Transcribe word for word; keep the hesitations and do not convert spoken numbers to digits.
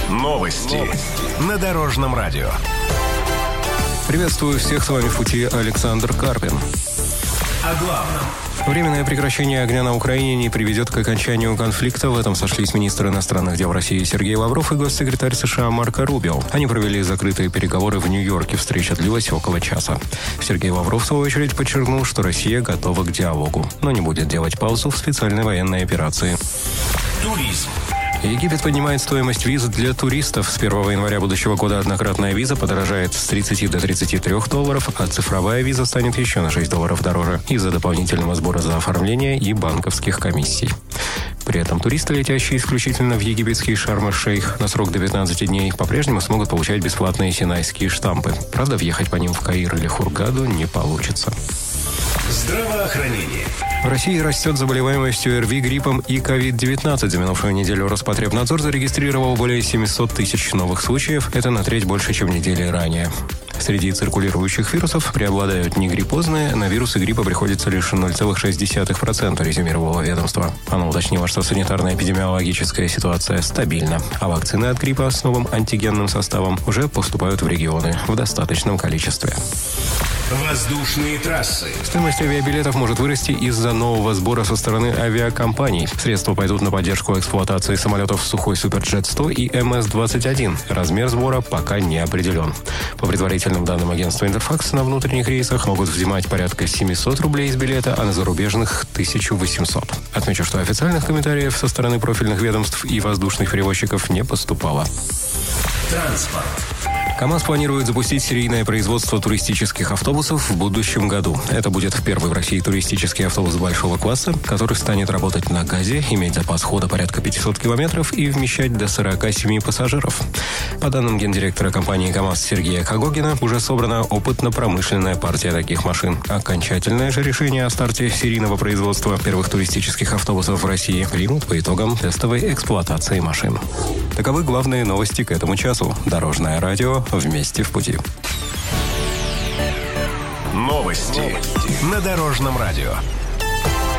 Новости на Дорожном радио. Приветствую всех, с вами в пути Александр Карпин. О главном. Временное прекращение огня на Украине не приведет к окончанию конфликта. В этом сошлись министр иностранных дел России Сергей Лавров и госсекретарь США Марко Рубио. Они провели закрытые переговоры в Нью-Йорке. Встреча длилась около часа. Сергей Лавров, в свою очередь, подчеркнул, что Россия готова к диалогу, но не будет делать паузу в специальной военной операции. Туризм. Египет поднимает стоимость виз для туристов. С первого января будущего года однократная виза подорожает с тридцати до тридцати трёх долларов, а цифровая виза станет еще на шесть долларов дороже из-за дополнительного сбора за оформление и банковских комиссий. При этом туристы, летящие исключительно в египетский Шарм-эль-Шейх на срок до пятнадцати дней, по-прежнему смогут получать бесплатные синайские штампы. Правда, въехать по ним в Каир или Хургаду не получится. Здравоохранение. В России растет заболеваемость ОРВИ, гриппом и ковид девятнадцать. За минувшую неделю Роспотребнадзор зарегистрировал более семьсот тысяч новых случаев. Это на треть больше, чем недели ранее. Среди циркулирующих вирусов преобладают негриппозные. На вирусы гриппа приходится лишь ноль целых шесть десятых процента, резюмировало ведомство. Оно уточнило, что санитарно-эпидемиологическая ситуация стабильна, а вакцины от гриппа с новым антигенным составом уже поступают в регионы в достаточном количестве. Воздушные трассы. Стоимость авиабилетов может вырасти из-за нового сбора со стороны авиакомпаний. Средства пойдут на поддержку эксплуатации самолетов Сухой Суперджет сто и эм эс двадцать один. Размер сбора пока не определен. По предварительным данным агентства Интерфакс, на внутренних рейсах могут взимать порядка семьсот рублей с билета, а на зарубежных – тысяча восемьсот. Отмечу, что официальных комментариев со стороны профильных ведомств и воздушных перевозчиков не поступало. Транспорт. КАМАЗ планирует запустить серийное производство туристических автобусов в будущем году. Это будет первый в России туристический автобус большого класса, который станет работать на газе, иметь запас хода порядка пятьсот километров и вмещать до сорока семи пассажиров. По данным гендиректора компании КАМАЗ Сергея Когогина, уже собрана опытно-промышленная партия таких машин. Окончательное же решение о старте серийного производства первых туристических автобусов в России примут по итогам тестовой эксплуатации машин. Таковы главные новости к этому часу. Дорожное радио. Вместе в пути. Новости на Дорожном радио.